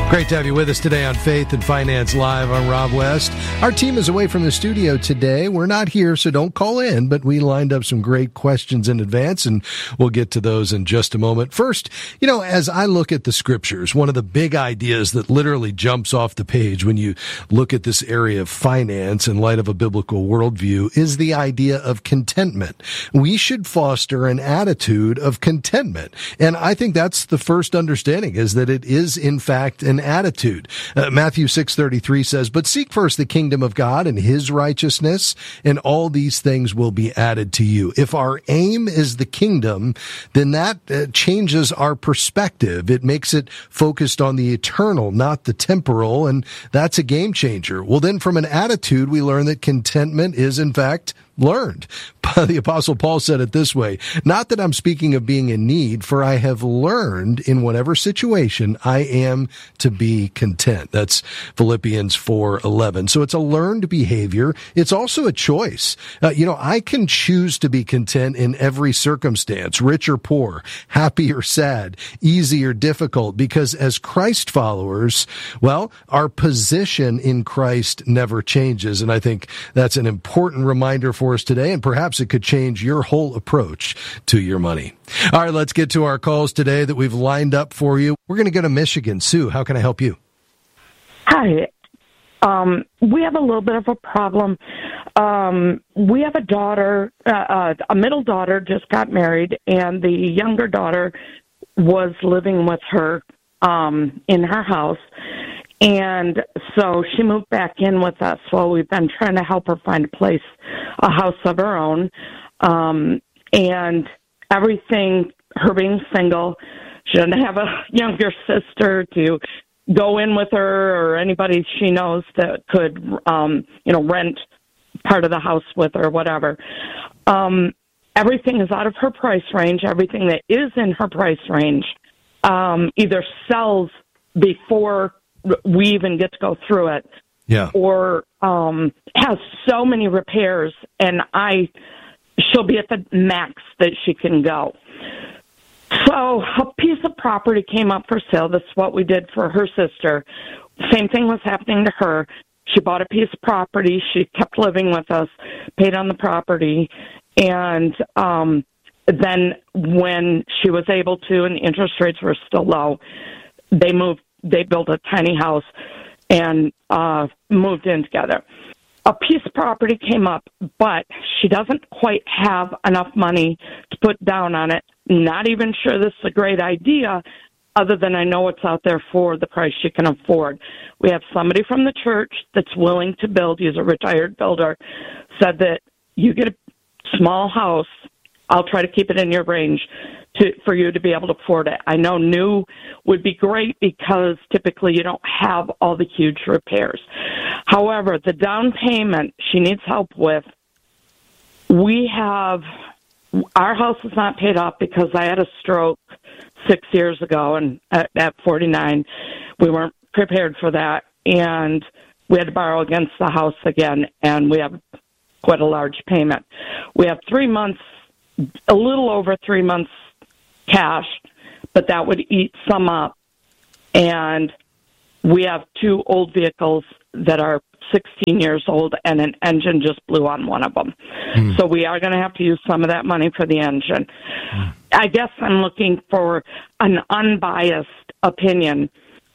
Great to have you with us today on Faith and Finance Live. I'm Rob West. Our team is away from the studio today. We're not here, so don't call in, but we lined up some great questions in advance, and we'll get to those in just a moment. First, as I look at the scriptures, one of the big ideas that literally jumps off the page when you look at this area of finance in light of a biblical worldview is the idea of contentment. We should foster an attitude of contentment. And I think that's the first understanding, is that it is, in fact, an attitude. Matthew 6:33 says, "But seek first the kingdom of God and his righteousness, and all these things will be added to you." If our aim is the kingdom, then that changes our perspective. It makes it focused on the eternal, not the temporal, and that's a game changer. Well, then from an attitude, we learn that contentment is, in fact, learned. The Apostle Paul said it this way, "Not that I'm speaking of being in need, for I have learned in whatever situation I am to be content." That's Philippians 4:11. So it's a learned behavior. It's also a choice. I can choose to be content in every circumstance, rich or poor, happy or sad, easy or difficult, because as Christ followers, our position in Christ never changes. And I think that's an important reminder for us today, and perhaps it could change your whole approach to your money. All right, let's get to our calls today that we've lined up for you. We're going to go to Michigan. Sue, how can I help you? Hi. We have a little bit of a problem. We have a daughter, a middle daughter just got married, and the younger daughter was living with her in her house. And so she moved back in with us. Well, we've been trying to help her find a house of her own. And everything, her being single, she doesn't have a younger sister to go in with her or anybody she knows that could, rent part of the house with her, whatever. Everything is out of her price range. Everything that is in her price range either sells before we even get to go through it, or has so many repairs, and she'll be at the max that she can go. So a piece of property came up for sale. That's what we did for her sister. Same thing was happening to her. She bought a piece of property. She kept living with us, paid on the property, and then when she was able to, and the interest rates were still low, they built a tiny house and moved in together. A piece of property came up, but she doesn't quite have enough money to put down on it. Not even sure this is a great idea, other than I know it's out there for the price she can afford. We have somebody from the church that's willing to build. He's a retired builder, said that you get a small house, I'll try to keep it in your range for you to be able to afford it. I know new would be great because typically you don't have all the huge repairs. However, the down payment she needs help with, our house is not paid off because I had a stroke 6 years ago, and at 49, we weren't prepared for that, and we had to borrow against the house again, and we have quite a large payment. We have 3 months, a little over 3 months cash, but that would eat some up. And we have 2 old vehicles that are 16 years old, and an engine just blew on one of them. So we are going to have to use some of that money for the engine. I guess I'm looking for an unbiased opinion.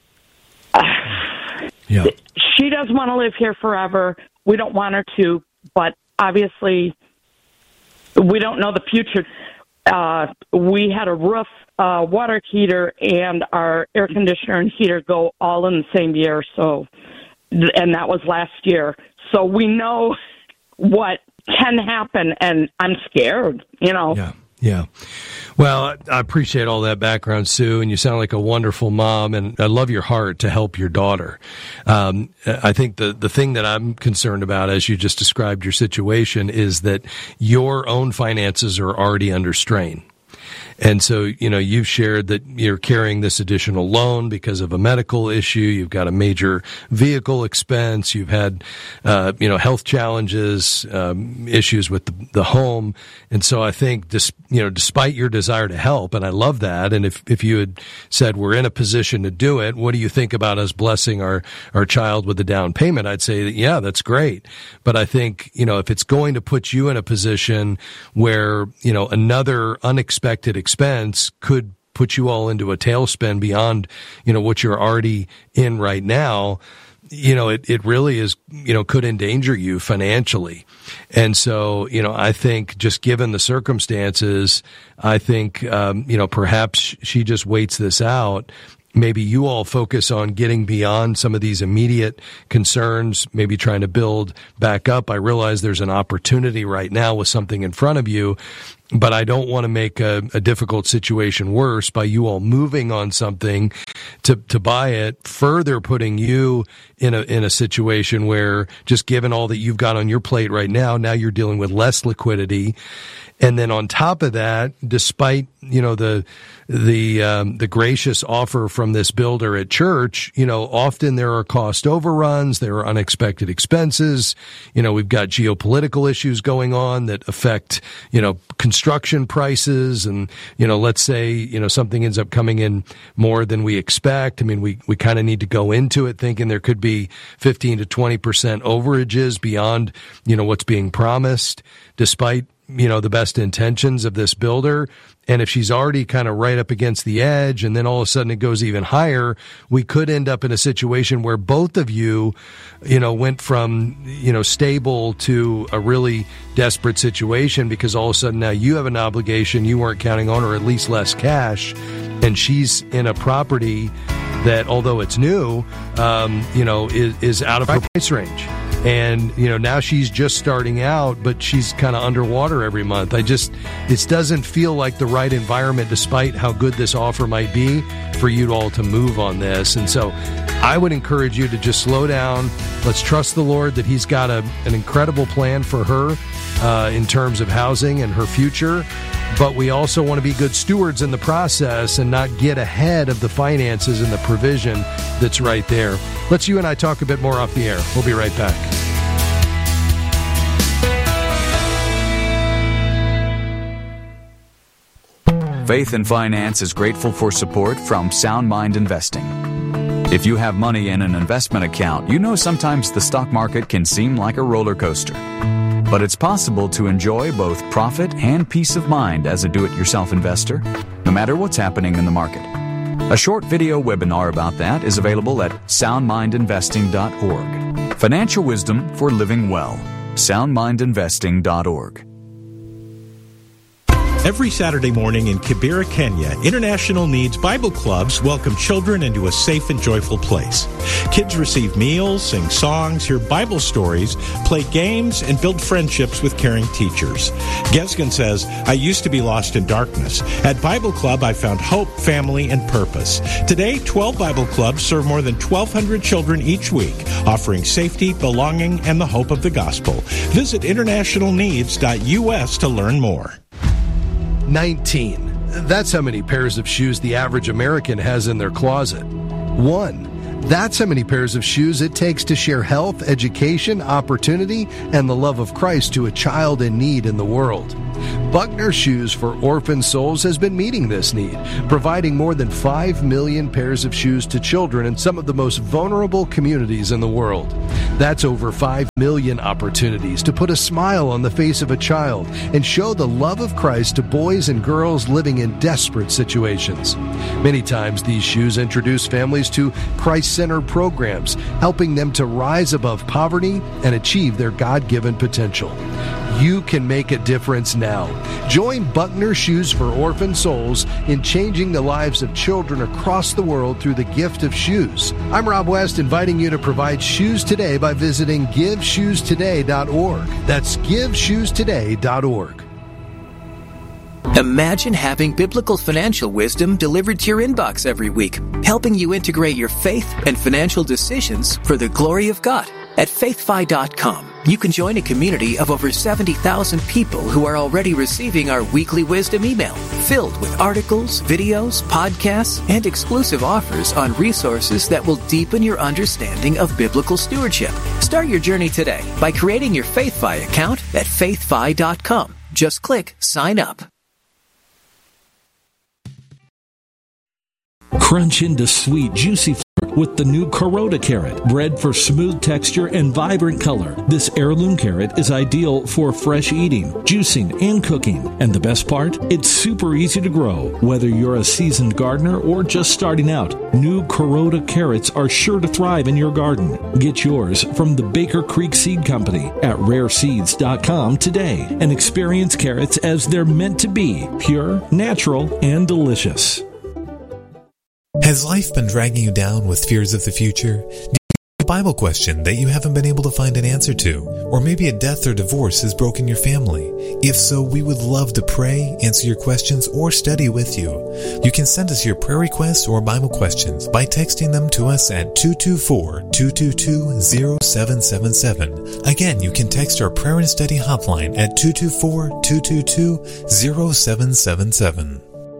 She does want to live here forever. We don't want her to, but obviously we don't know the future. We had a roof, water heater, and our air conditioner and heater go all in the same year. And that was last year. So we know what can happen, and I'm scared, Yeah. Well, I appreciate all that background, Sue, and you sound like a wonderful mom, and I love your heart to help your daughter. I think the thing that I'm concerned about, as you just described your situation, is that your own finances are already under strain. And so, you've shared that you're carrying this additional loan because of a medical issue. You've got a major vehicle expense. You've had, health challenges, issues with the home. And so I think, despite your desire to help, and I love that. And if you had said we're in a position to do it, what do you think about us blessing our child with a down payment? I'd say, yeah, that's great. But I think, if it's going to put you in a position where, another unexpected expense could put you all into a tailspin beyond, what you're already in right now, it really is, could endanger you financially. And so, I think just given the circumstances, I think, perhaps she just waits this out. Maybe you all focus on getting beyond some of these immediate concerns, maybe trying to build back up. I realize there's an opportunity right now with something in front of you, but I don't want to make a difficult situation worse by you all moving on something to buy it, further putting you in a situation where, just given all that you've got on your plate right now you're dealing with less liquidity. And then on top of that, despite, the gracious offer from this builder at church, often there are cost overruns, there are unexpected expenses. We've got geopolitical issues going on that affect, construction prices. And, let's say, something ends up coming in more than we expect. I mean, we kind of need to go into it thinking there could be 15 to 20% overages beyond, what's being promised, despite the best intentions of this builder. And if she's already kind of right up against the edge and then all of a sudden it goes even higher, we could end up in a situation where both of you, went from, stable to a really desperate situation because all of a sudden now you have an obligation you weren't counting on, or at least less cash. And she's in a property that, although it's new, is out of her price range. And, now she's just starting out, but she's kind of underwater every month. It doesn't feel like the right environment, despite how good this offer might be, for you all to move on this. And so I would encourage you to just slow down. Let's trust the Lord that He's got an incredible plan for her in terms of housing and her future. But we also want to be good stewards in the process and not get ahead of the finances and the provision that's right there. Let's you and I talk a bit more off the air. We'll be right back. Faith and Finance is grateful for support from Sound Mind Investing. If you have money in an investment account, you know sometimes the stock market can seem like a roller coaster. But it's possible to enjoy both profit and peace of mind as a do-it-yourself investor, no matter what's happening in the market. A short video webinar about that is available at soundmindinvesting.org. Financial wisdom for living well. soundmindinvesting.org. Every Saturday morning in Kibera, Kenya, International Needs Bible Clubs welcome children into a safe and joyful place. Kids receive meals, sing songs, hear Bible stories, play games, and build friendships with caring teachers. Gesgen says, I used to be lost in darkness. At Bible Club, I found hope, family, and purpose. Today, 12 Bible Clubs serve more than 1,200 children each week, offering safety, belonging, and the hope of the gospel. Visit internationalneeds.us to learn more. 19. That's how many pairs of shoes the average American has in their closet. 1. That's how many pairs of shoes it takes to share health, education, opportunity, and the love of Christ to a child in need in the world. Buckner Shoes for Orphan Souls has been meeting this need, providing more than 5 million pairs of shoes to children in some of the most vulnerable communities in the world. That's over 5 million opportunities to put a smile on the face of a child and show the love of Christ to boys and girls living in desperate situations. Many times these shoes introduce families to Christ-centered programs, helping them to rise above poverty and achieve their God-given potential. You can make a difference now. Join Buckner Shoes for Orphan Souls in changing the lives of children across the world through the gift of shoes. I'm Rob West, inviting you to provide shoes today by visiting GiveShoesToday.org. That's GiveShoesToday.org. Imagine having biblical financial wisdom delivered to your inbox every week, helping you integrate your faith and financial decisions for the glory of God. At faithfi.com, You can join a community of over 70,000 people who are already receiving our weekly wisdom email, filled with articles, videos, podcasts, and exclusive offers on resources that will deepen your understanding of biblical stewardship. Start your journey today by creating your FaithFi account at faithfi.com. Just click sign up. Crunch into sweet, juicy flavor with the new Kuroda carrot, bred for smooth texture and vibrant color. This heirloom carrot is ideal for fresh eating, juicing, and cooking. And the best part? It's super easy to grow. Whether you're a seasoned gardener or just starting out, new Kuroda carrots are sure to thrive in your garden. Get yours from the Baker Creek Seed Company at rareseeds.com today and experience carrots as they're meant to be, pure, natural, and delicious. Has life been dragging you down with fears of the future? Do you have a Bible question that you haven't been able to find an answer to? Or maybe a death or divorce has broken your family? If so, we would love to pray, answer your questions, or study with you. You can send us your prayer requests or Bible questions by texting them to us at 224-222-0777. Again, you can text our prayer and study hotline at 224-222-0777.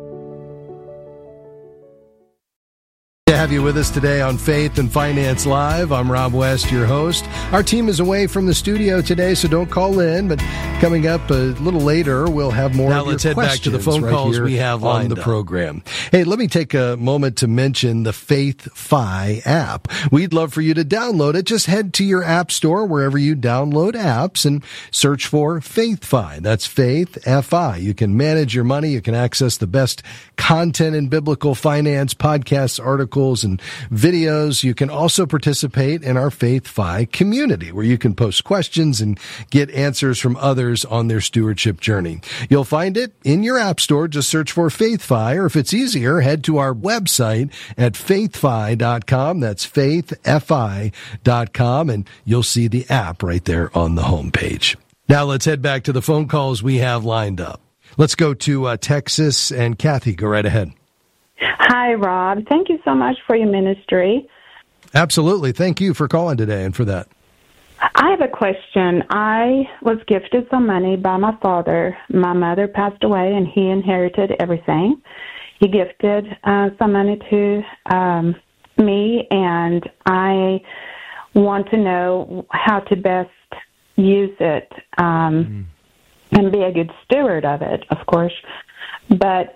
To have you with us today on Faith and Finance Live. I'm Rob West, your host. Our team is away from the studio today, so don't call in. But coming up a little later, we'll have more. Now let's head back to the phone calls we have on the program. Hey, let me take a moment to mention the FaithFi app. We'd love for you to download it. Just head to your app store wherever you download apps and search for FaithFi. That's Faith F-I. You can manage your money. You can access the best content in biblical finance, podcasts, articles, and videos. You can also participate in our FaithFi community, where you can post questions and get answers from others on their stewardship journey. You'll find it in your app store. Just search for FaithFi, or if it's easier, head to our website at faithfi.com. That's faithfi.com, and you'll see the app right there on the homepage. Now let's head back to the phone calls we have lined up. Let's go to Texas, and Kathy, go right ahead. Hi, Rob. Thank you so much for your ministry. Absolutely. Thank you for calling today and for that. I have a question. I was gifted some money by my father. My mother passed away, and he inherited everything. He gifted some money to me, and I want to know how to best use it and be a good steward of it, of course. But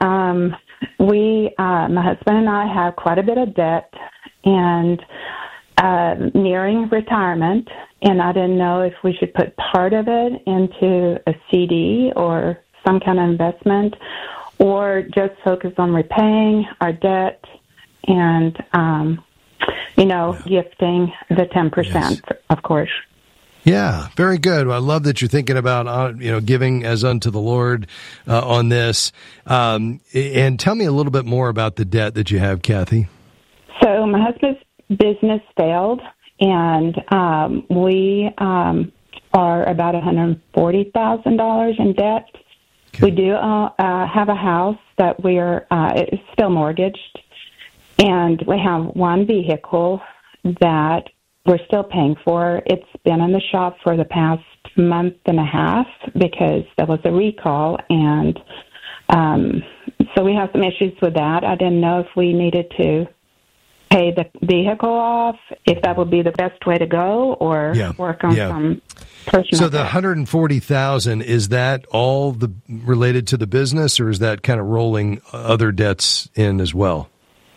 my husband and I have quite a bit of debt and nearing retirement, and I didn't know if we should put part of it into a CD or some kind of investment, or just focus on repaying our debt and, gifting the 10%, of course. Yeah, very good. Well, I love that you're thinking about, giving as unto the Lord on this. And tell me a little bit more about the debt that you have, Kathy. So my husband's business failed, and we are about $140,000 in debt. Okay. We do have a house that it's still mortgaged, and we have one vehicle that we're still paying for. It's been in the shop for the past month and a half because there was a recall, and so we have some issues with that. I didn't know if we needed to pay the vehicle off, if that would be the best way to go, or work on some personal. So the $140,000, is that all related to the business, or is that kind of rolling other debts in as well?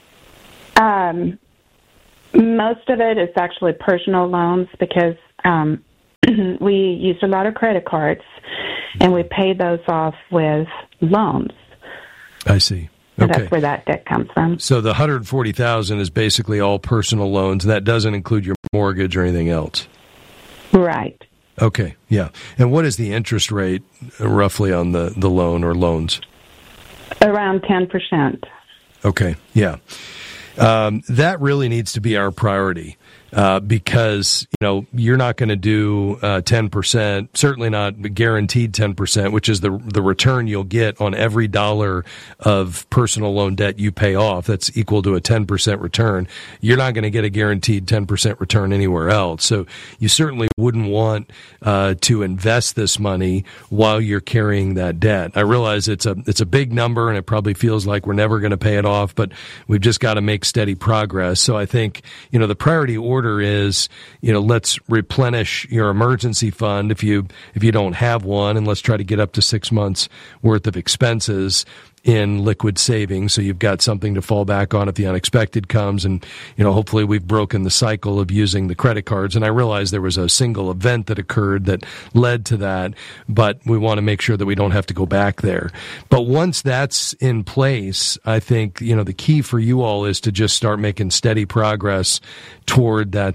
Most of it is actually personal loans because we used a lot of credit cards, and we paid those off with loans. I see. So okay. That's where that debt comes from. So the $140,000 is basically all personal loans. That doesn't include your mortgage or anything else. Right. Okay, yeah. And what is the interest rate roughly on the loan or loans? Around 10%. Okay, yeah. That really needs to be our priority, because, you're not going to do 10%, certainly not guaranteed 10%, which is the return you'll get on every dollar of personal loan debt you pay off. That's equal to a 10% return. You're not going to get a guaranteed 10% return anywhere else. So you certainly wouldn't want to invest this money while you're carrying that debt. I realize it's a big number, and it probably feels like we're never going to pay it off, but we've just got to make steady progress. So I think, the priority order is, let's replenish your emergency fund if you don't have one, and let's try to get up to 6 months worth of expenses in liquid savings, so you've got something to fall back on if the unexpected comes. And, hopefully we've broken the cycle of using the credit cards. And I realize there was a single event that occurred that led to that, but we want to make sure that we don't have to go back there. But once that's in place, I think, the key for you all is to just start making steady progress toward that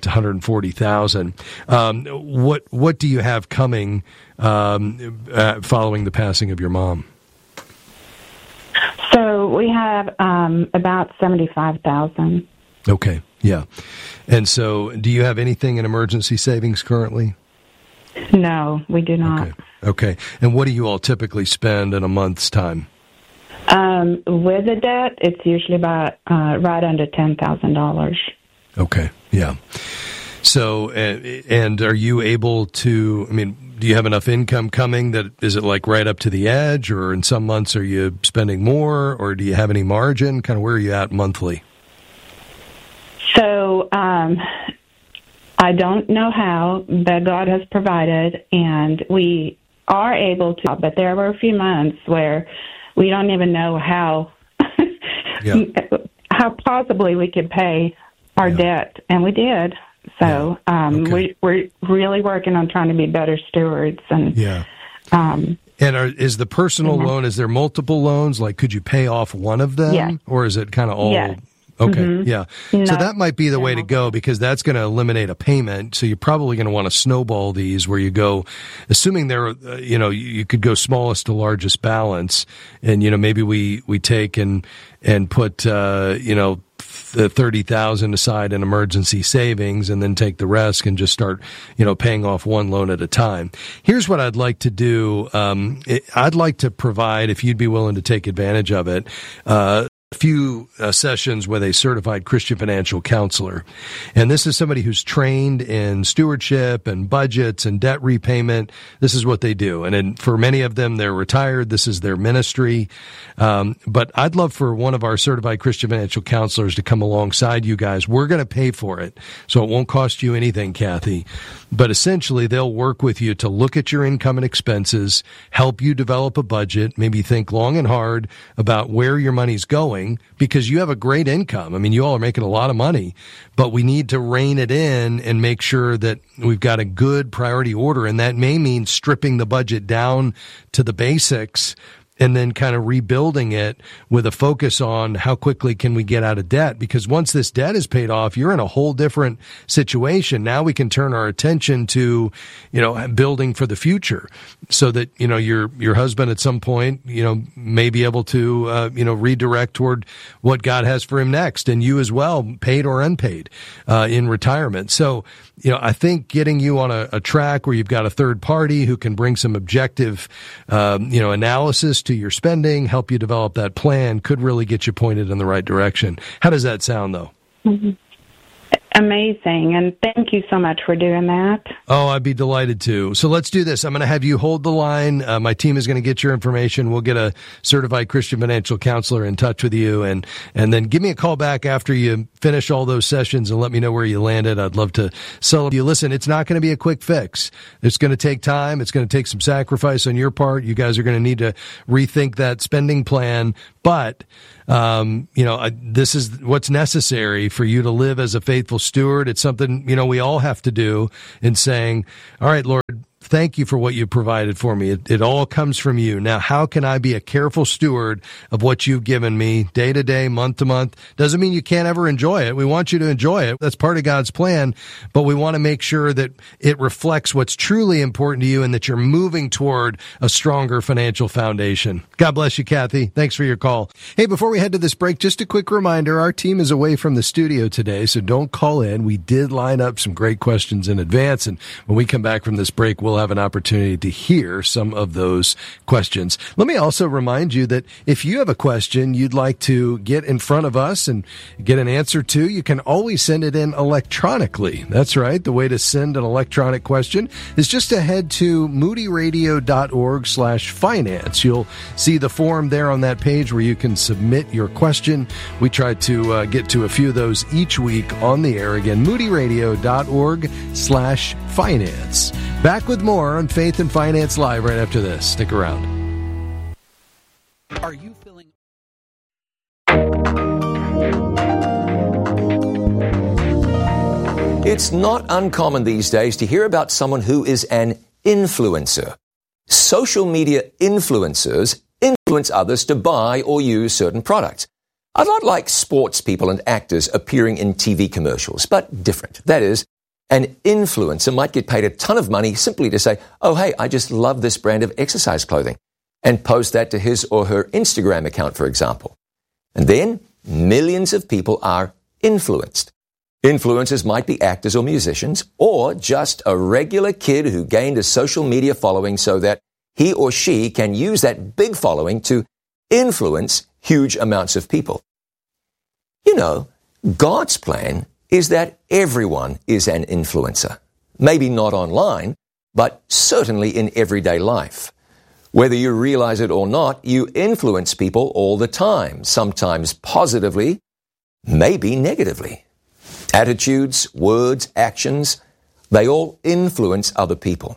$140,000. What do you have coming following the passing of your mom? So we have about $75,000. Okay, yeah. And so do you have anything in emergency savings currently? No, we do not. Okay. And what do you all typically spend in a month's time? With the debt, it's usually about right under $10,000. Okay, yeah. So, and are you able to, do you have enough income coming that, is it like right up to the edge, or in some months are you spending more, or do you have any margin? Kind of where are you at monthly? So, I don't know how, but God has provided, and we are able to, but there were a few months where we don't even know how, how possibly we could pay our debt, and we did. So we're really working on trying to be better stewards. And is the personal loan, is there multiple loans? Like, could you pay off one of them, or is it kind of all? Yeah. Okay, So that might be the way to go, because that's going to eliminate a payment. So you're probably going to want to snowball these, where you go, assuming they're, you could go smallest to largest balance, and maybe we take and put the $30,000 aside in emergency savings, and then take the rest and just start, paying off one loan at a time. Here's what I'd like to do. I'd like to provide, if you'd be willing to take advantage of it, a few sessions with a certified Christian financial counselor. And this is somebody who's trained in stewardship and budgets and debt repayment. This is what they do. And for many of them, they're retired. This is their ministry. But I'd love for one of our certified Christian financial counselors to come alongside you guys. We're going to pay for it, so it won't cost you anything, Kathy. But essentially, they'll work with you to look at your income and expenses, help you develop a budget, maybe think long and hard about where your money's going, because you have a great income. You all are making a lot of money, but we need to rein it in and make sure that we've got a good priority order. And that may mean stripping the budget down to the basics, and then kind of rebuilding it with a focus on how quickly can we get out of debt. Because once this debt is paid off, you're in a whole different situation. Now we can turn our attention to, building for the future, so that, your husband at some point, may be able to, redirect toward what God has for him next, and you as well, paid or unpaid, in retirement. So, I think getting you on a track where you've got a third party who can bring some objective, analysis to your spending, help you develop that plan, could really get you pointed in the right direction. How does that sound, though? Mm-hmm. Amazing, and thank you so much for doing that. Oh, I'd be delighted to. So let's do this. I'm going to have you hold the line. My team is going to get your information. We'll get a certified Christian financial counselor in touch with you, and then give me a call back after you finish all those sessions and let me know where you landed. I'd love to sell you. Listen, it's not going to be a quick fix. It's going to take time. It's going to take some sacrifice on your part. You guys are going to need to rethink that spending plan, but this is what's necessary for you to live as a faithful steward. It's something, we all have to do in saying, all right, Lord, thank you for what you provided for me. It all comes from you. Now, how can I be a careful steward of what you've given me day to day, month to month? Doesn't mean you can't ever enjoy it. We want you to enjoy it. That's part of God's plan, but we want to make sure that it reflects what's truly important to you and that you're moving toward a stronger financial foundation. God bless you, Kathy. Thanks for your call. Hey, before we head to this break, just a quick reminder, our team is away from the studio today, so don't call in. We did line up some great questions in advance, and when we come back from this break, we'll have an opportunity to hear some of those questions. Let me also remind you that if you have a question you'd like to get in front of us and get an answer to, you can always send it in electronically. That's right. The way to send an electronic question is just to head to moodyradio.org/finance. You'll see the form there on that page where you can submit your question. We try to get to a few of those each week on the air. Again, moodyradio.org/finance. Back with more on Faith and Finance Live right after this. Stick around. Are you feeling... It's not uncommon these days to hear about someone who is an influencer. Social media influencers influence others to buy or use certain products. A lot like sports people and actors appearing in TV commercials, but different. That is, an influencer might get paid a ton of money simply to say, oh, hey, I just love this brand of exercise clothing, and post that to his or her Instagram account, for example. And then millions of people are influenced. Influencers might be actors or musicians, or just a regular kid who gained a social media following so that he or she can use that big following to influence huge amounts of people. You know, God's plan is that everyone is an influencer. Maybe not online, but certainly in everyday life. Whether you realize it or not, you influence people all the time, sometimes positively, maybe negatively. Attitudes, words, actions, they all influence other people.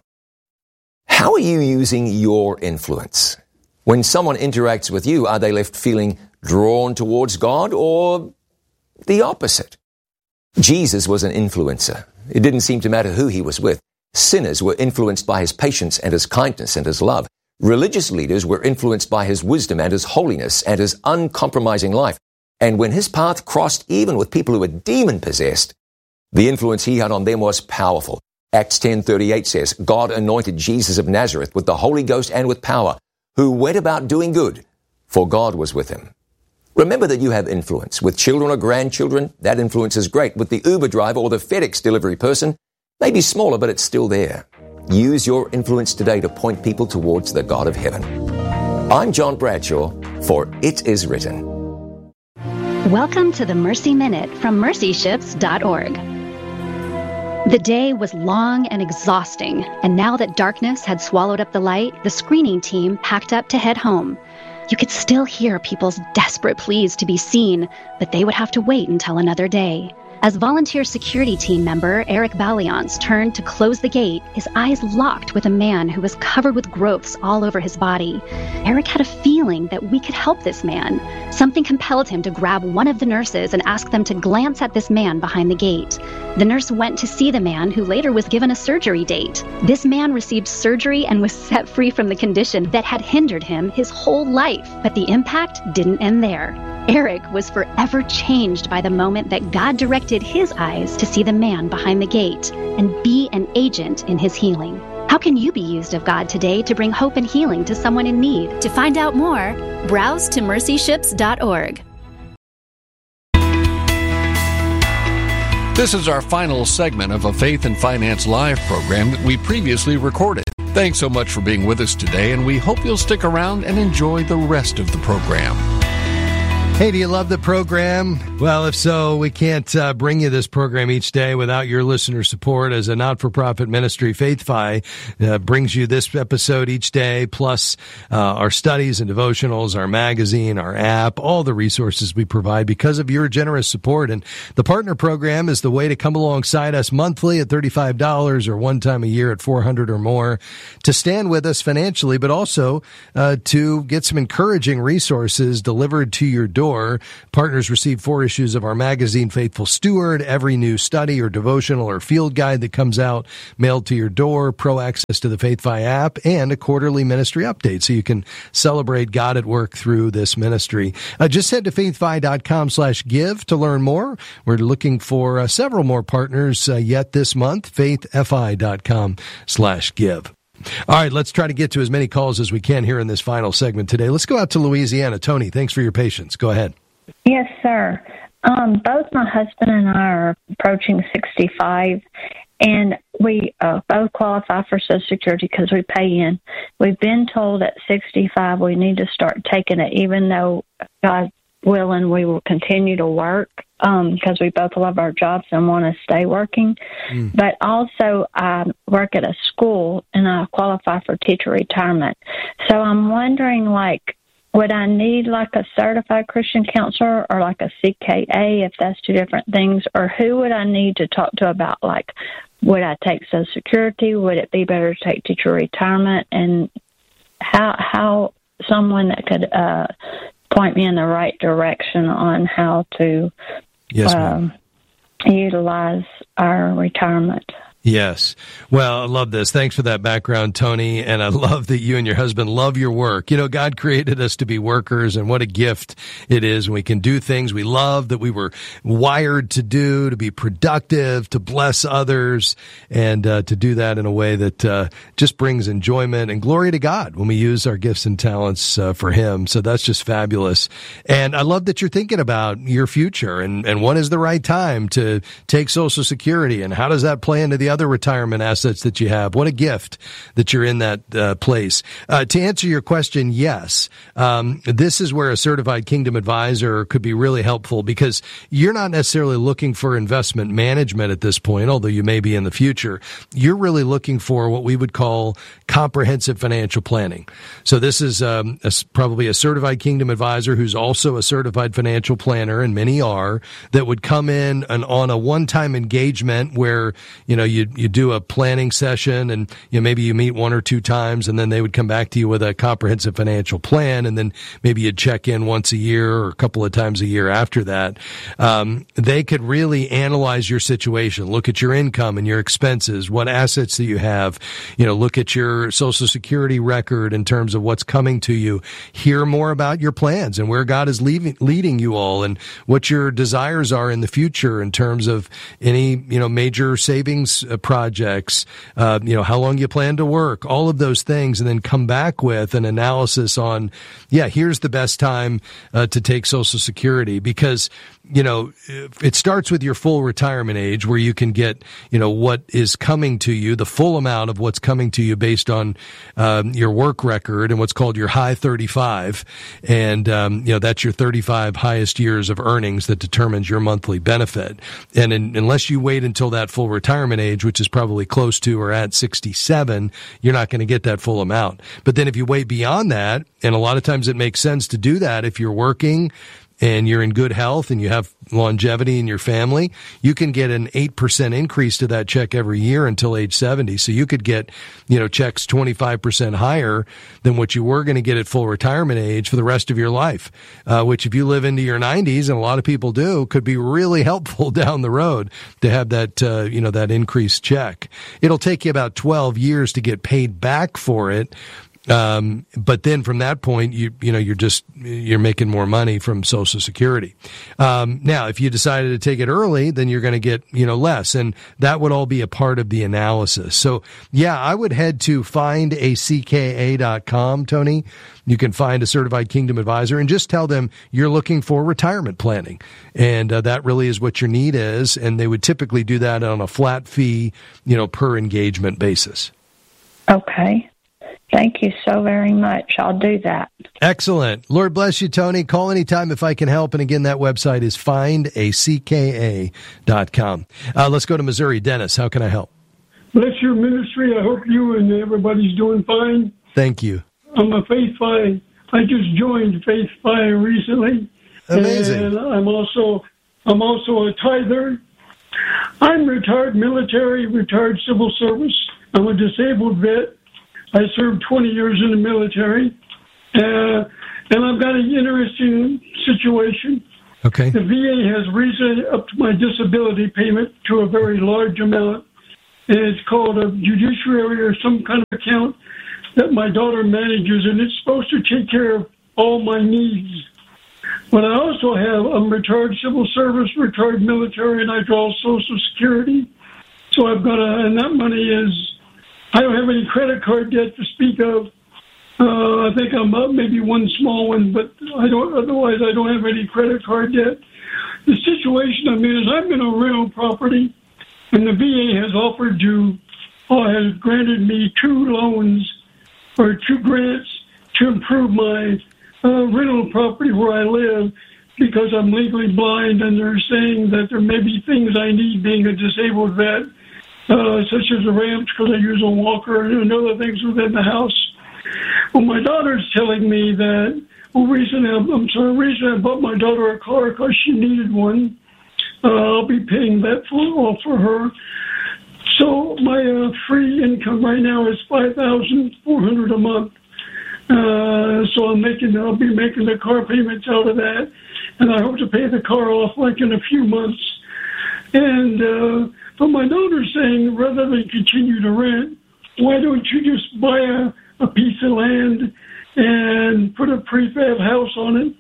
How are you using your influence? When someone interacts with you, are they left feeling drawn towards God or the opposite? Jesus was an influencer. It didn't seem to matter who he was with. Sinners were influenced by his patience and his kindness and his love. Religious leaders were influenced by his wisdom and his holiness and his uncompromising life. And when his path crossed even with people who were demon-possessed, the influence he had on them was powerful. Acts 10:38 says, God anointed Jesus of Nazareth with the Holy Ghost and with power, who went about doing good, for God was with him. Remember that you have influence. With children or grandchildren, that influence is great. With the Uber driver or the FedEx delivery person, maybe smaller, but it's still there. Use your influence today to point people towards the God of heaven. I'm John Bradshaw for It Is Written. Welcome to the Mercy Minute from mercyships.org. The day was long and exhausting, and now that darkness had swallowed up the light, the screening team packed up to head home. You could still hear people's desperate pleas to be seen, but they would have to wait until another day. As volunteer security team member Eric Balliance turned to close the gate, his eyes locked with a man who was covered with growths all over his body. Eric had a feeling that we could help this man. Something compelled him to grab one of the nurses and ask them to glance at this man behind the gate. The nurse went to see the man, who later was given a surgery date. This man received surgery and was set free from the condition that had hindered him his whole life. But the impact didn't end there. Eric was forever changed by the moment that God directed his eyes to see the man behind the gate and be an agent in his healing. How can you be used of God today to bring hope and healing to someone in need? To find out more, browse to mercyships.org. This is our final segment of a Faith and Finance Live program that we previously recorded. Thanks so much for being with us today, and we hope you'll stick around and enjoy the rest of the program. Hey, do you love the program? Well, if so, we can't bring you this program each day without your listener support. As a not-for-profit ministry, FaithFi brings you this episode each day, plus our studies and devotionals, our magazine, our app, all the resources we provide because of your generous support. And the partner program is the way to come alongside us monthly at $35 or one time a year at $400 or more to stand with us financially, but also to get some encouraging resources delivered to your door door. Partners receive 4 issues of our magazine, Faithful Steward, every new study or devotional or field guide that comes out mailed to your door, pro access to the FaithFi app, and a quarterly ministry update so you can celebrate God at work through this ministry. Just head to faithfi.com/give to learn more. We're looking for several more partners yet this month. faithfi.com/give. All right, let's try to get to as many calls as we can here in this final segment today. Let's go out to Louisiana. Tony, thanks for your patience. Go ahead. Yes, sir. Both my husband and I are approaching 65, and we both qualify for Social Security because we pay in. We've been told at 65 we need to start taking it, even though, God willing, we will continue to work because we both love our jobs and want to stay working. But also, I work at a school, and I qualify for teacher retirement. So I'm wondering, would I need a certified Christian counselor or a CKA, if that's two different things? Or who would I need to talk to about, would I take Social Security? Would it be better to take teacher retirement? And how someone that could point me in the right direction on how to utilize our retirement. Yes. Well, I love this. Thanks for that background, Tony. And I love that you and your husband love your work. You know, God created us to be workers, and what a gift it is when we can do things we love, that we were wired to do, to be productive, to bless others, and to do that in a way that just brings enjoyment and glory to God when we use our gifts and talents for Him. So that's just fabulous. And I love that you're thinking about your future and when is the right time to take Social Security, and how does that play into the other retirement assets that you have. What a gift that you're in that place. To answer your question, yes. This is where a certified Kingdom advisor could be really helpful, because you're not necessarily looking for investment management at this point, although you may be in the future. You're really looking for what we would call comprehensive financial planning. So this is probably a certified Kingdom advisor who's also a certified financial planner, and many are, that would come in and on a one-time engagement where, you do a planning session, and maybe you meet 1 or 2 times, and then they would come back to you with a comprehensive financial plan, and then maybe you'd check in once a year or a couple of times a year after that. They could really analyze your situation, look at your income and your expenses, what assets that you have, look at your Social Security record in terms of what's coming to you, hear more about your plans and where God is leading you all, and what your desires are in the future in terms of any, major savings projects, how long you plan to work, all of those things, and then come back with an analysis on, here's the best time to take Social Security, because it starts with your full retirement age, where you can get, what is coming to you, the full amount of what's coming to you based on your work record and what's called your high 35. And, that's your 35 highest years of earnings that determines your monthly benefit. And unless you wait until that full retirement age, which is probably close to or at 67, you're not going to get that full amount. But then if you wait beyond that, and a lot of times it makes sense to do that if you're working and you're in good health and you have longevity in your family, you can get an 8% increase to that check every year until age 70. So you could get, checks 25% higher than what you were going to get at full retirement age for the rest of your life, which if you live into your 90s, and a lot of people do, could be really helpful down the road to have that, that increased check. It'll take you about 12 years to get paid back for it. But then from that point, you're making more money from Social Security. Now, if you decided to take it early, then you're going to get, less, and that would all be a part of the analysis. So I would head to findacka.com, Tony. You can find a certified Kingdom advisor and just tell them you're looking for retirement planning. And, that really is what your need is. And they would typically do that on a flat fee, per engagement basis. Okay. Thank you so very much. I'll do that. Excellent. Lord bless you, Tony. Call anytime if I can help. And again, that website is findacka.com. Let's go to Missouri. Dennis, how can I help? Bless your ministry. I hope you and everybody's doing fine. Thank you. I'm a FaithFi. I just joined FaithFi recently. Amazing. And I'm also a tither. I'm retired military, retired civil service. I'm a disabled vet. I served 20 years in the military. And I've got an interesting situation. Okay. The VA has recently upped my disability payment to a very large amount, and it's called a judiciary or some kind of account that my daughter manages, and it's supposed to take care of all my needs. But I also I'm retired civil service, retired military, and I draw Social Security. So I've got and that money I don't have any credit card debt to speak of. I think I'm up maybe one small one, but otherwise I don't have any credit card debt. The situation I'm in is I'm in a rental property, and the VA has granted me 2 loans or 2 grants to improve my rental property where I live because I'm legally blind, and they're saying that there may be things I need being a disabled vet, such as the ramps because I use a walker and other things within the house. Well, my daughter's telling me that, recently I bought my daughter a car because she needed one. I'll be paying that for her. So my free income right now is $5,400 a month. So I'll be making the car payments out of that, and I hope to pay the car off like in a few months. And but my daughter's saying rather than continue to rent, why don't you just buy a piece of land and put a prefab house on it?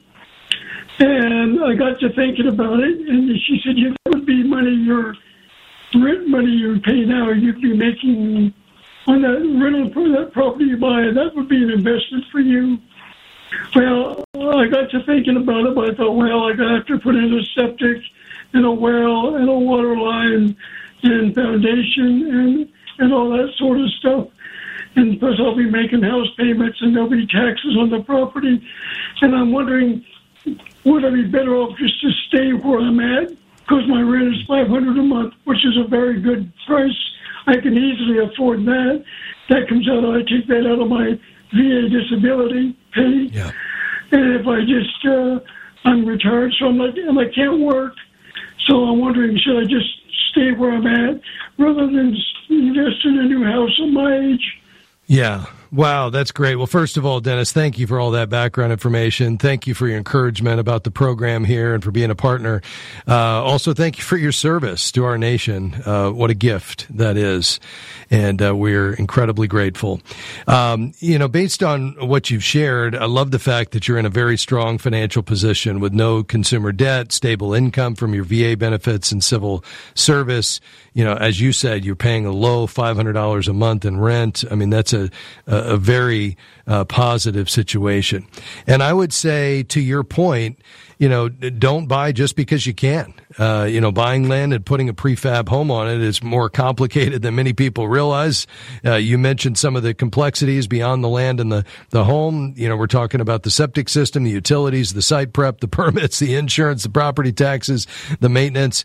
And I got to thinking about it, and she said, "Yeah, that would be your rent money you pay now. You'd be making on that rental for that property you buy. That would be an investment for you." Well, I got to thinking about it, but I thought, well, I got to put in a septic and a well and a water line and foundation and all that sort of stuff. And plus I'll be making house payments and there'll be taxes on the property. And I'm wondering, would I be better off just to stay where I'm at? Because my rent is $500 a month, which is a very good price. I can easily afford that. That comes out, I take that out of my VA disability pay. Yeah. And if I just, I'm retired, so and I can't work. So I'm wondering, should I just stay where I'm at rather than invest in a new house at my age? Yeah. Wow, that's great. Well, first of all, Dennis, thank you for all that background information. Thank you for your encouragement about the program here and for being a partner. Also, thank you for your service to our nation. What a gift that is. And we're incredibly grateful. Based on what you've shared, I love the fact that you're in a very strong financial position with no consumer debt, stable income from your VA benefits and civil service. As you said, you're paying a low $500 a month in rent. I mean, that's a very positive situation. And I would say, to your point, don't buy just because you can. Buying land and putting a prefab home on it is more complicated than many people realize. You mentioned some of the complexities beyond the land and the home. We're talking about the septic system, the utilities, the site prep, the permits, the insurance, the property taxes, the maintenance.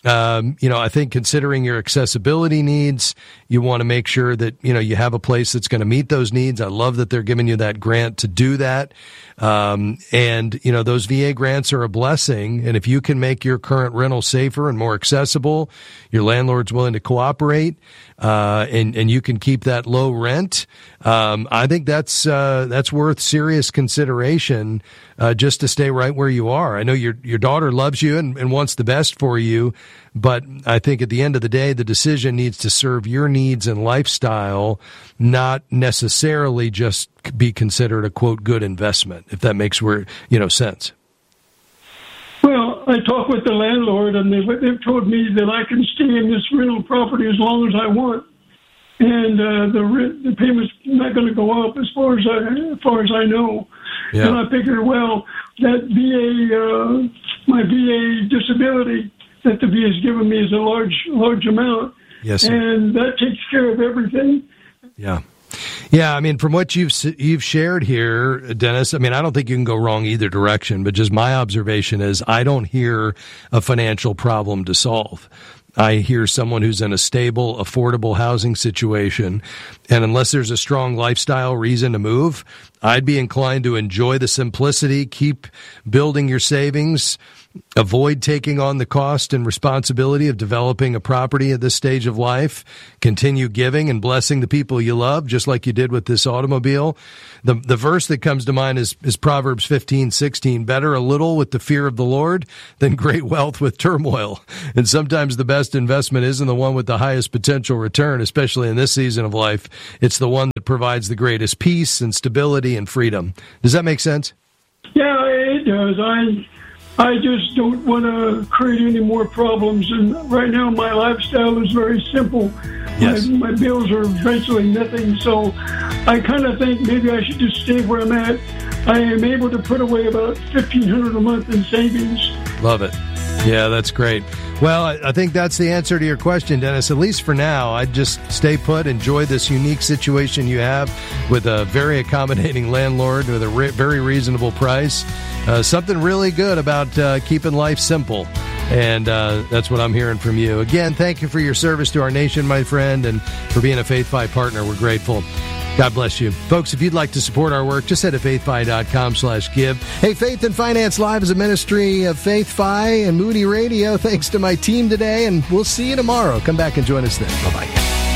I think considering your accessibility needs, you want to make sure that, you have a place that's going to meet those needs. I love that they're giving you that grant to do that. Those VA grants are a blessing. And if you can make your current rental safer and more accessible, your landlord's willing to cooperate, and you can keep that low rent. I think that's worth serious consideration, just to stay right where you are. I know your daughter loves you and wants the best for you, but I think at the end of the day, the decision needs to serve your needs and lifestyle, not necessarily just be considered a quote good investment, if that makes sense. Well, I talked with the landlord, and they've told me that I can stay in this rental property as long as I want, and the payment's not going to go up as far as I know. Yeah. And I figured, well, that my VA disability that the VA has given me is a large amount. Yes, sir. And that takes care of everything. Yeah. Yeah, I mean, from what you've shared here, Dennis, I mean, I don't think you can go wrong either direction, but just my observation is I don't hear a financial problem to solve. I hear someone who's in a stable, affordable housing situation, and unless there's a strong lifestyle reason to move, I'd be inclined to enjoy the simplicity, keep building your savings, Avoid taking on the cost and responsibility of developing a property at this stage of life. Continue giving and blessing the people you love, just like you did with this automobile. The verse that comes to mind is Proverbs 15:16. Better a little with the fear of the Lord than great wealth with turmoil. And sometimes the best investment isn't the one with the highest potential return, especially in this season of life. It's the one that provides the greatest peace and stability and freedom. Does that make sense? Yeah, it does. I just don't want to create any more problems. And right now, my lifestyle is very simple. Yes. My bills are virtually nothing. So I kind of think maybe I should just stay where I'm at. I am able to put away about $1,500 a month in savings. Love it. Yeah, that's great. Well, I think that's the answer to your question, Dennis. At least for now, I'd just stay put, enjoy this unique situation you have with a very accommodating landlord with a very reasonable price. Something really good about keeping life simple. And that's what I'm hearing from you. Again, thank you for your service to our nation, my friend, and for being a Faith Fi partner. We're grateful. God bless you. Folks, if you'd like to support our work, just head to faithfi.com/give. Hey, Faith and Finance Live is a ministry of Faith Fi and Moody Radio. Thanks to my team today, and we'll see you tomorrow. Come back and join us then. Bye-bye.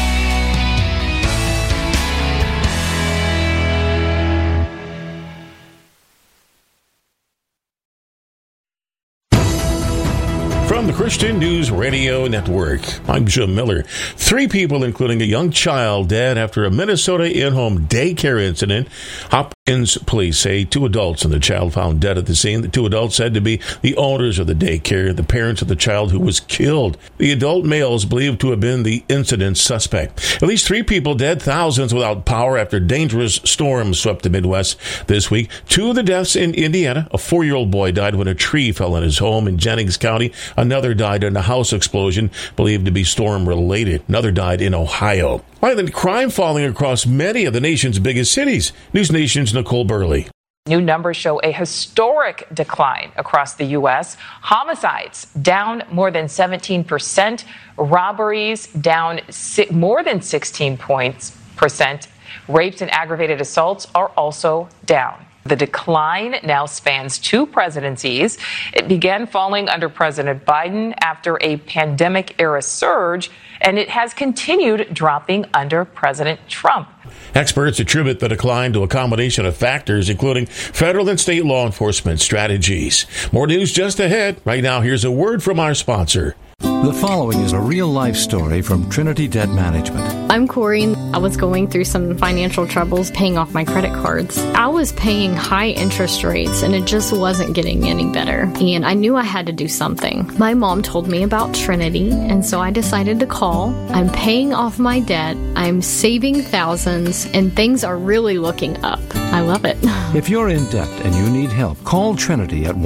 From the Christian News Radio Network, I'm Jim Miller. 3 people, including a young child, dead after a Minnesota in-home daycare incident. Hopkins police say 2 adults and the child found dead at the scene. The 2 adults said to be the owners of the daycare, the parents of the child who was killed. The adult male is believed to have been the incident suspect. At least 3 people dead, thousands without power after dangerous storms swept the Midwest this week. 2 of the deaths in Indiana. A 4-year-old boy died when a tree fell on his home in Jennings County. Another died in a house explosion, believed to be storm-related. Another died in Ohio. Violent crime falling across many of the nation's biggest cities. News Nation's Nicole Burley. New numbers show a historic decline across the U.S. Homicides down more than 17%. Robberies down more than 16%. Rapes and aggravated assaults are also down. The decline now spans 2 presidencies. It began falling under President Biden after a pandemic-era surge, and it has continued dropping under President Trump. Experts attribute the decline to a combination of factors, including federal and state law enforcement strategies. More news just ahead. Right now, here's a word from our sponsor. The following is a real-life story from Trinity Debt Management. I'm Corey. I was going through some financial troubles paying off my credit cards. I was paying high interest rates, and it just wasn't getting any better. And I knew I had to do something. My mom told me about Trinity, and so I decided to call. I'm paying off my debt. I'm saving thousands, and things are really looking up. I love it. If you're in debt and you need help, call Trinity at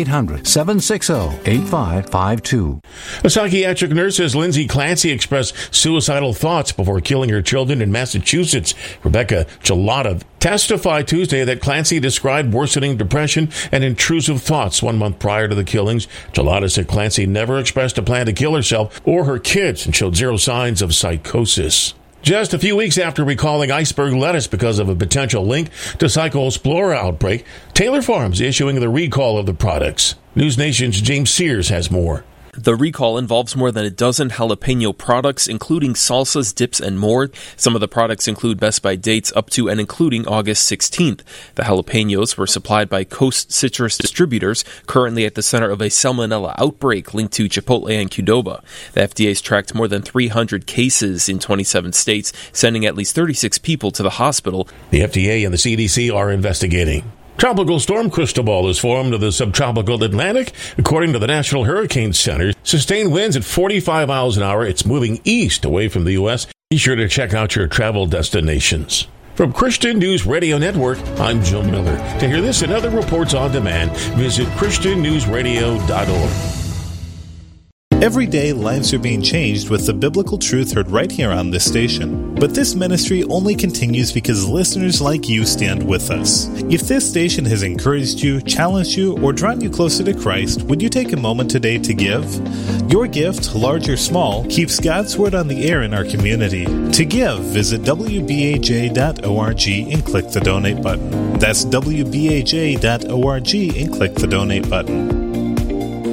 1-800-760-8552. A psychiatric nurse says Lindsay Clancy expressed suicidal thoughts before killing her children in Massachusetts. Rebecca Gelada testified Tuesday that Clancy described worsening depression and intrusive thoughts 1 month prior to the killings. Gelada said Clancy never expressed a plan to kill herself or her kids and showed 0 signs of psychosis. Just a few weeks after recalling iceberg lettuce because of a potential link to Cyclospora outbreak, Taylor Farms issuing the recall of the products. News Nation's James Sears has more. The recall involves more than a dozen jalapeno products, including salsas, dips, and more. Some of the products include Best By dates up to and including August 16th. The jalapenos were supplied by Coast Citrus Distributors, currently at the center of a salmonella outbreak linked to Chipotle and Qdoba. The FDA's tracked more than 300 cases in 27 states, sending at least 36 people to the hospital. The FDA and the CDC are investigating. Tropical storm crystal ball is formed of the subtropical Atlantic. According to the National Hurricane Center, sustained winds at 45 miles an hour. It's moving east away from the U.S. Be sure to check out your travel destinations. From Christian News Radio Network, I'm Joe Miller. To hear this and other reports on demand, visit ChristianNewsRadio.org. Every day, lives are being changed with the biblical truth heard right here on this station. But this ministry only continues because listeners like you stand with us. If this station has encouraged you, challenged you, or drawn you closer to Christ, would you take a moment today to give? Your gift, large or small, keeps God's Word on the air in our community. To give, visit WBAJ.org and click the donate button. That's WBAJ.org and click the donate button.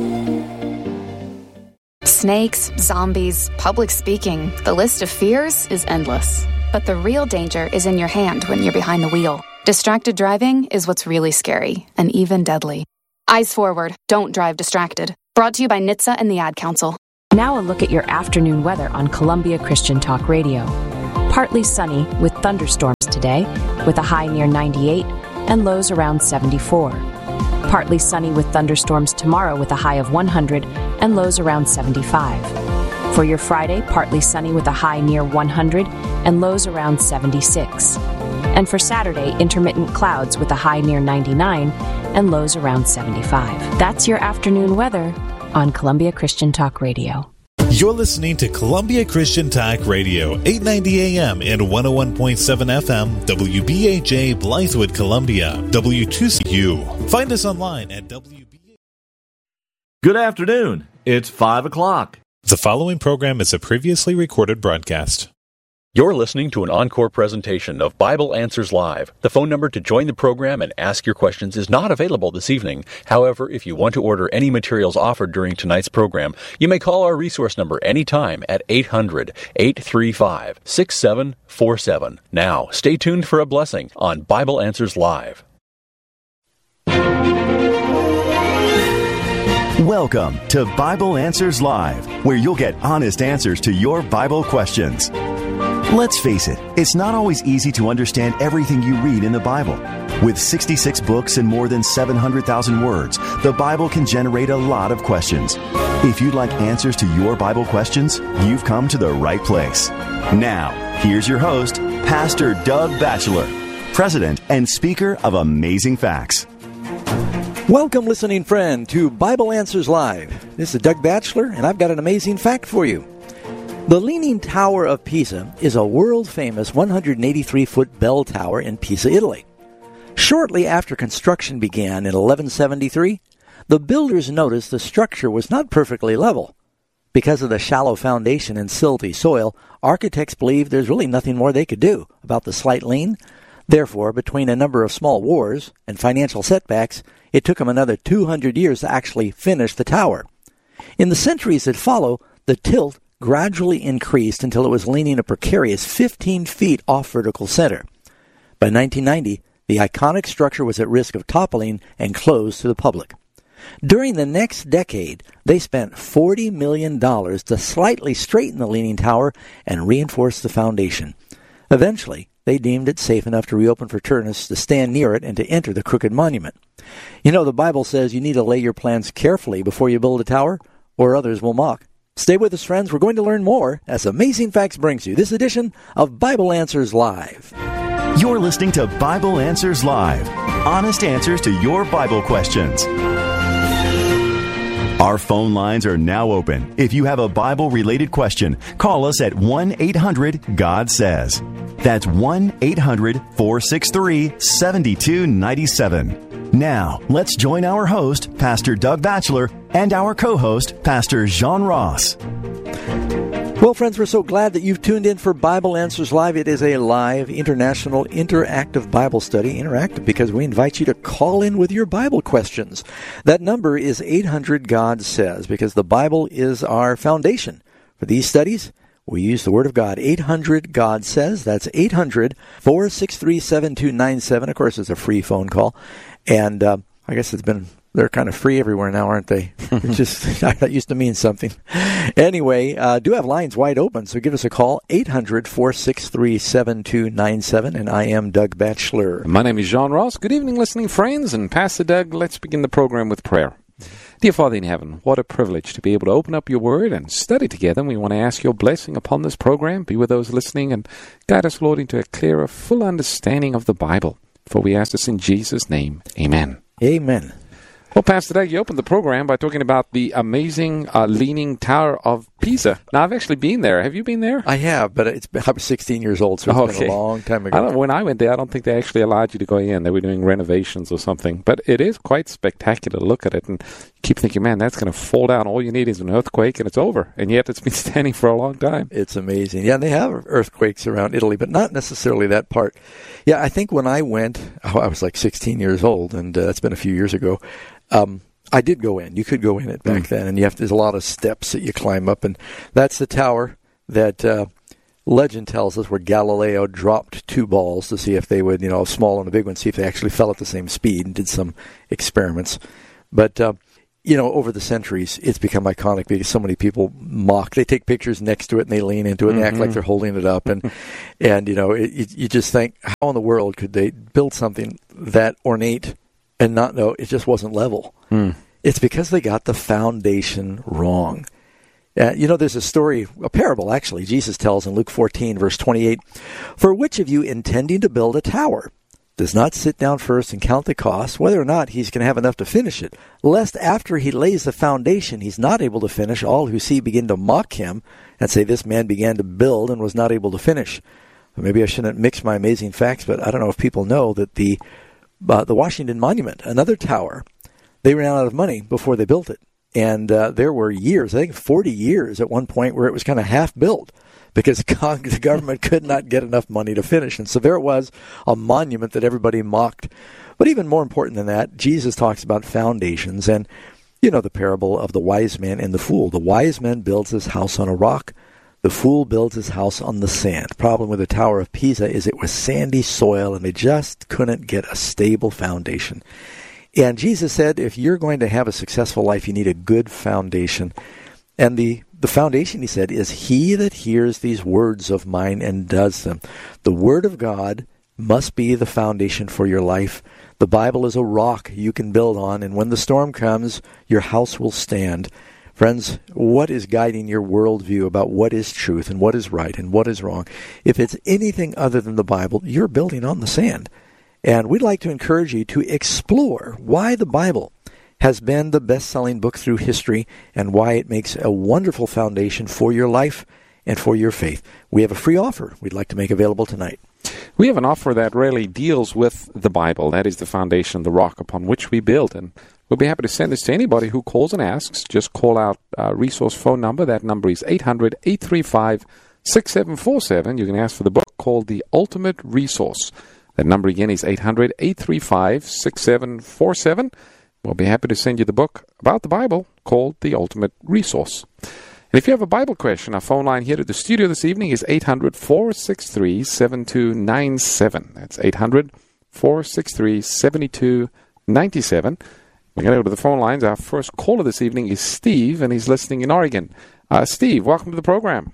Snakes, zombies, public speaking. The list of fears is endless. But the real danger is in your hand when you're behind the wheel. Distracted driving is what's really scary and even deadly. Eyes forward. Don't drive distracted. Brought to you by NHTSA and the Ad Council. Now a look at your afternoon weather on Columbia Christian Talk Radio. Partly sunny with thunderstorms today, with a high near 98 and lows around 74. Partly sunny with thunderstorms tomorrow with a high of 100 and lows around 75. For your Friday, partly sunny with a high near 100 and lows around 76. And for Saturday, intermittent clouds with a high near 99 and lows around 75. That's your afternoon weather on Columbia Christian Talk Radio. You're listening to Columbia Christian Talk Radio, 890 AM and 101.7 FM, WBHA Blythewood, Columbia, W2CU. Find us online at WBHA. Good afternoon. It's 5 o'clock. The following program is a previously recorded broadcast. You're listening to an encore presentation of Bible Answers Live. The phone number to join the program and ask your questions is not available this evening. However, if you want to order any materials offered during tonight's program, you may call our resource number anytime at 800-835-6747. Now, stay tuned for a blessing on Bible Answers Live. Welcome to Bible Answers Live, where you'll get honest answers to your Bible questions. Let's face it, it's not always easy to understand everything you read in the Bible. With 66 books and more than 700,000 words, the Bible can generate a lot of questions. If you'd like answers to your Bible questions, you've come to the right place. Now, here's your host, Pastor Doug Batchelor, President and Speaker of Amazing Facts. Welcome, listening friend, to Bible Answers Live. This is Doug Batchelor, and I've got an amazing fact for you. The Leaning Tower of Pisa is a world-famous 183-foot bell tower in Pisa, Italy. Shortly after construction began in 1173, the builders noticed the structure was not perfectly level. Because of the shallow foundation and silty soil, architects believed there's really nothing more they could do about the slight lean. Therefore, between a number of small wars and financial setbacks, it took them another 200 years to actually finish the tower. In the centuries that follow, the tilt gradually increased until it was leaning a precarious 15 feet off vertical center. By 1990, the iconic structure was at risk of toppling and closed to the public. During the next decade, they spent $40 million to slightly straighten the leaning tower and reinforce the foundation. Eventually, they deemed it safe enough to reopen for tourists to stand near it and to enter the crooked monument. You know, the Bible says you need to lay your plans carefully before you build a tower, or others will mock. Stay with us, friends. We're going to learn more as Amazing Facts brings you this edition of Bible Answers Live. You're listening to Bible Answers Live. Honest answers to your Bible questions. Our phone lines are now open. If you have a Bible-related question, call us at 1-800-GOD-SAYS. That's 1-800-463-7297. Now, let's join our host, Pastor Doug Batchelor, and our co-host, Pastor Jean Ross. Well, friends, we're so glad that you've tuned in for Bible Answers Live. It is a live, international, interactive Bible study. Interactive because we invite you to call in with your Bible questions. That number is 800-GOD-SAYS, because the Bible is our foundation for these studies. We use the Word of God. 800-GOD-SAYS. That's 800-463-7297. Of course, it's a free phone call. And I guess they're kind of free everywhere now, aren't they? That used to mean something. Anyway, do have lines wide open, so give us a call, 800-463-7297, and I am Doug Batchelor. My name is Jean Ross. Good evening, listening friends, and Pastor Doug, let's begin the program with prayer. Dear Father in heaven, what a privilege to be able to open up your Word and study together. And we want to ask your blessing upon this program. Be with those listening and guide us, Lord, into a clearer, full understanding of the Bible. For we ask this in Jesus' name. Amen. Amen. Well, Pastor Doug, you opened the program by talking about the amazing Leaning Tower of Pisa. Now, I've actually been there. Have you been there? I have, but I was 16 years old, so it's been a long time ago. When I went there, I don't think they actually allowed you to go in. They were doing renovations or something. But it is quite spectacular to look at it, and you keep thinking, man, that's going to fall down. All you need is an earthquake, and it's over. And yet it's been standing for a long time. It's amazing. Yeah, and they have earthquakes around Italy, but not necessarily that part. Yeah, I think when I went, I was like 16 years old, and that's been a few years ago. I did go in. You could go in it back then, and there's a lot of steps that you climb up, and that's the tower that legend tells us where Galileo dropped 2 balls to see if they would, a small and a big one, see if they actually fell at the same speed, and did some experiments. But over the centuries, it's become iconic because so many people mock. They take pictures next to it and they lean into it and they act like they're holding it up. And you just think, how in the world could they build something that ornate and not know it just wasn't level? It's because they got the foundation wrong. There's a story, a parable actually, Jesus tells in Luke 14, verse 28, "For which of you intending to build a tower does not sit down first and count the cost, whether or not he's going to have enough to finish it, lest after he lays the foundation he's not able to finish, all who see begin to mock him and say, 'This man began to build and was not able to finish.'" Maybe I shouldn't mix my amazing facts, but I don't know if people know that the Washington Monument, another tower, they ran out of money before they built it. And there were years, I think 40 years at one point, where it was kind of half built, because the government could not get enough money to finish. And so there it was, a monument that everybody mocked. But even more important than that, Jesus talks about foundations. And the parable of the wise man and the fool. The wise man builds his house on a rock. The fool builds his house on the sand. The problem with the Tower of Pisa is it was sandy soil, and they just couldn't get a stable foundation. And Jesus said, if you're going to have a successful life, you need a good foundation. And the foundation, he said, is he that hears these words of mine and does them. The Word of God must be the foundation for your life. The Bible is a rock you can build on, and when the storm comes, your house will stand. Friends, what is guiding your worldview about what is truth and what is right and what is wrong? If it's anything other than the Bible, you're building on the sand. And we'd like to encourage you to explore why the Bible has been the best-selling book through history and why it makes a wonderful foundation for your life and for your faith. We have a free offer we'd like to make available tonight. We have an offer that really deals with the Bible. That is the foundation, the rock upon which we build. And we'll be happy to send this to anybody who calls and asks. Just call out our resource phone number. That number is 800-835-6747. You can ask for the book called The Ultimate Resource. That number again is 800-835-6747. We'll be happy to send you the book about the Bible called The Ultimate Resource. And if you have a Bible question, our phone line here at the studio this evening is 800-463-7297. That's 800-463-7297. We're going to go to the phone lines. Our first caller this evening is Steve, and he's listening in Oregon. Steve, welcome to the program.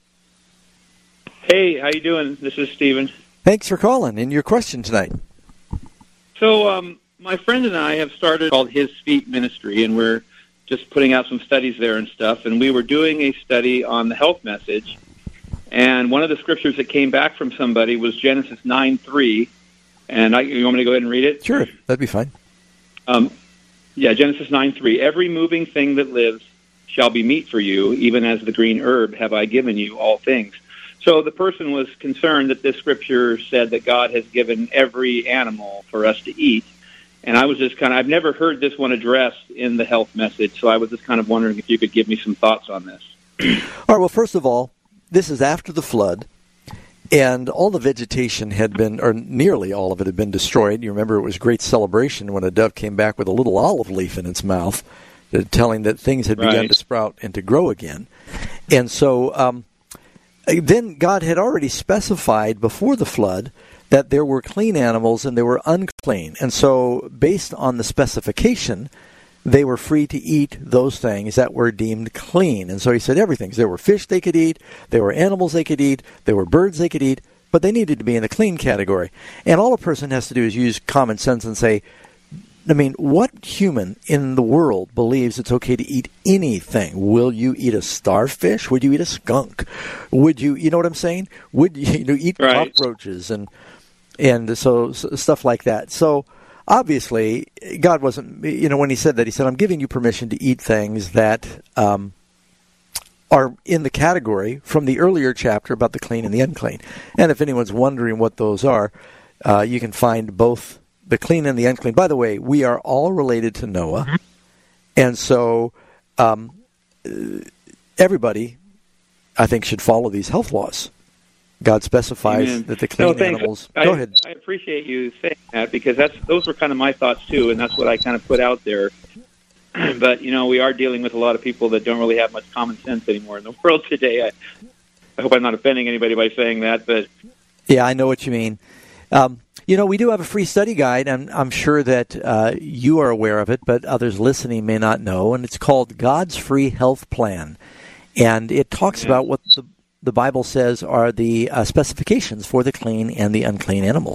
Hey, how you doing? This is Steven. Thanks for calling. And your question tonight? So, my friend and I have started called His Feet Ministry, and we're just putting out some studies there and stuff. And we were doing a study on the health message, and one of the scriptures that came back from somebody was Genesis 9:3. And you want me to go ahead and read it? Sure, that'd be fine. Genesis 9:3. Every moving thing that lives shall be meat for you, even as the green herb have I given you all things. So the person was concerned that this scripture said that God has given every animal for us to eat. And I was just I've never heard this one addressed in the health message, so I was just kind of wondering if you could give me some thoughts on this. All right, well, first of all, this is after the flood, and all the vegetation had been, or nearly all of it had been destroyed. You remember it was great celebration when a dove came back with a little olive leaf in its mouth, telling that things had begun to sprout and to grow again. And so then God had already specified before the flood that there were clean animals and there were unclean. And so based on the specification, they were free to eat those things that were deemed clean. And so he said everything. There were fish they could eat, there were animals they could eat, there were birds they could eat, but they needed to be in the clean category. And all a person has to do is use common sense and say, what human in the world believes it's okay to eat anything? Will you eat a starfish? Would you eat a skunk? Would you know what I'm saying? Would you eat cockroaches and so stuff like that? So obviously, God wasn't, when he said that, he said, I'm giving you permission to eat things that are in the category from the earlier chapter about the clean and the unclean. And if anyone's wondering what those are, you can find both the clean and the unclean. By the way, we are all related to Noah. Mm-hmm. And so everybody, I think, should follow these health laws. God specifies that the clean animals... Go ahead. I appreciate you saying that, because those were kind of my thoughts, too, and that's what I kind of put out there. But, we are dealing with a lot of people that don't really have much common sense anymore in the world today. I hope I'm not offending anybody by saying that, but... Yeah, I know what you mean. We do have a free study guide, and I'm sure that you are aware of it, but others listening may not know, and it's called God's Free Health Plan. And it talks about what the Bible says are the specifications for the clean and the unclean animals.